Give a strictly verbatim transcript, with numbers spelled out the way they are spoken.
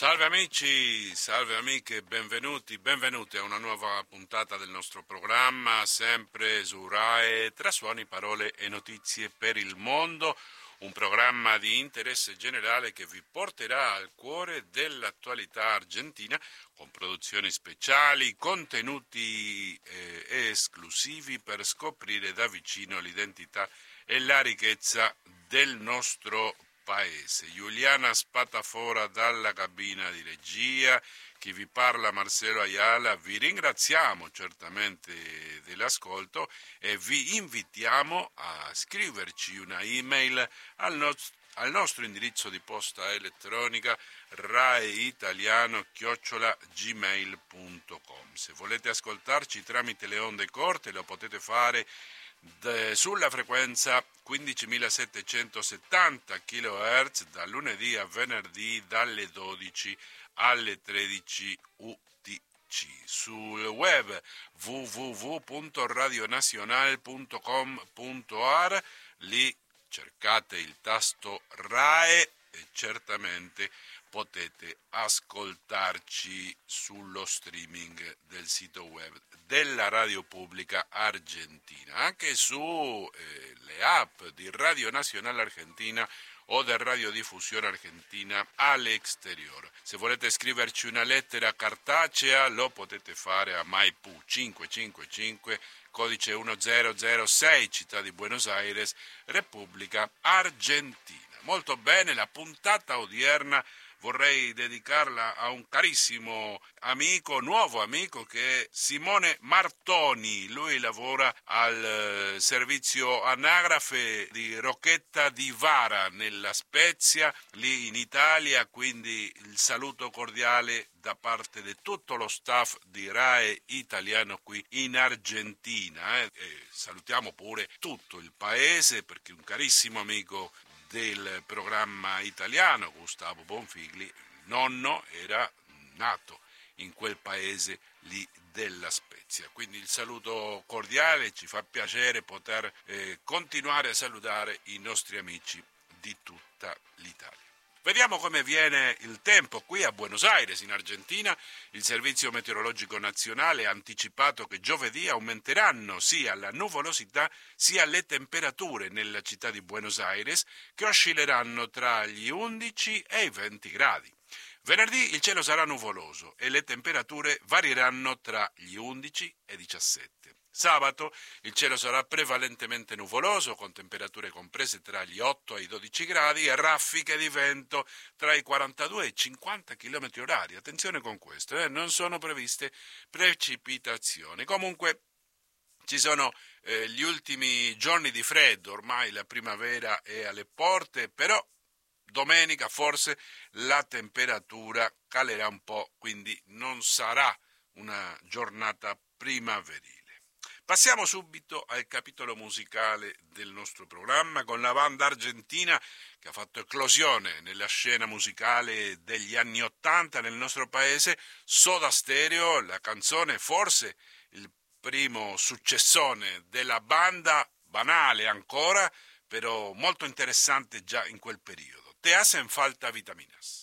Salve amici, salve amiche, benvenuti, benvenuti a una nuova puntata del nostro programma, sempre su RAE, tra suoni, parole e notizie per il mondo, un programma di interesse generale che vi porterà al cuore dell'attualità argentina con produzioni speciali, contenuti eh, esclusivi per scoprire da vicino l'identità e la ricchezza del nostro paese. Giuliana Spatafora dalla cabina di regia, chi vi parla Marcelo Ayala, vi ringraziamo certamente dell'ascolto e vi invitiamo a scriverci una email al, no- al nostro indirizzo di posta elettronica raeitaliano chiocciola gmail punto com. Se volete ascoltarci tramite le onde corte lo potete fare De, sulla frequenza quindicimilasettecentosettanta chilohertz da lunedì a venerdì dalle dodici alle tredici U T C. Sul web w w w punto radionazionale punto com punto a r, lì cercate il tasto RAE e certamente potete ascoltarci sullo streaming del sito web della Radio Pubblica Argentina, anche su eh, le app di Radio Nazionale Argentina o del Radiodiffusione Argentina all'Exterior. Se volete scriverci una lettera cartacea lo potete fare a Maipú cinquecentocinquantacinque, codice uno zero zero sei, Città di Buenos Aires, Repubblica Argentina. Molto bene, la puntata odierna vorrei dedicarla a un carissimo amico, nuovo amico, che è Simone Martoni. Lui lavora al servizio anagrafe di Rocchetta di Vara, nella Spezia, lì in Italia, quindi il saluto cordiale da parte di tutto lo staff di RAE italiano qui in Argentina. Eh. E salutiamo pure tutto il paese, perché un carissimo amico del programma italiano, Gustavo Bonfigli, nonno, era nato in quel paese lì della Spezia. Quindi il saluto cordiale, ci fa piacere poter eh, continuare a salutare i nostri amici di tutta l'Italia. Vediamo come viene il tempo qui a Buenos Aires, in Argentina. Il Servizio Meteorologico Nazionale ha anticipato che giovedì aumenteranno sia la nuvolosità sia le temperature nella città di Buenos Aires, che oscilleranno tra gli undici e i venti gradi. Venerdì il cielo sarà nuvoloso e le temperature varieranno tra gli undici e i diciassette. Sabato il cielo sarà prevalentemente nuvoloso, con temperature comprese tra gli otto e i dodici gradi e raffiche di vento tra i quarantadue e i cinquanta chilometri orari. Attenzione con questo, eh? Non sono previste precipitazioni. Comunque ci sono eh, gli ultimi giorni di freddo, ormai la primavera è alle porte, però domenica forse la temperatura calerà un po', quindi non sarà una giornata primaverile. Passiamo subito al capitolo musicale del nostro programma con la banda argentina che ha fatto eclosione nella scena musicale degli anni Ottanta nel nostro paese, Soda Stereo, la canzone forse il primo successone della banda, banale ancora, però molto interessante già in quel periodo. Te hacen falta vitaminas.